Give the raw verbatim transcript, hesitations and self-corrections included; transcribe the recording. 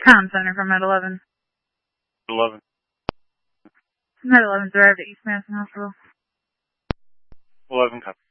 Com Center from Med eleven. eleven. Med eleven's arrived at East Madison Hospital. eleven, copy.